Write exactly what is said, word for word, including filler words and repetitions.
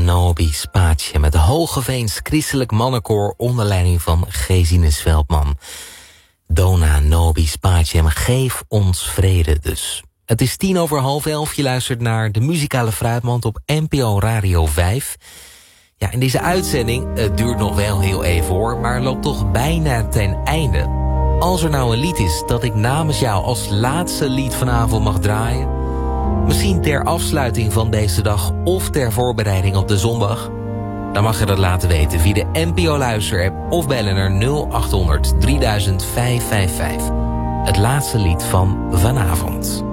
Nobis Pace met de Hogeveens Christelijk Mannenkoor onder leiding van Gesine Veldman. Dona Nobis Pace, geef ons vrede dus. Het is tien over half elf, je luistert naar de muzikale fruitmand op N P O Radio vijf. Ja, en deze uitzending, het duurt nog wel heel even hoor, maar loopt toch bijna ten einde. Als er nou een lied is dat ik namens jou als laatste lied vanavond mag draaien, misschien ter afsluiting van deze dag of ter voorbereiding op de zondag, dan mag je dat laten weten via de N P O Luister-app of bellen naar nul acht honderd drieduizend vijfhonderdvijfenvijftig. Het laatste lied van vanavond.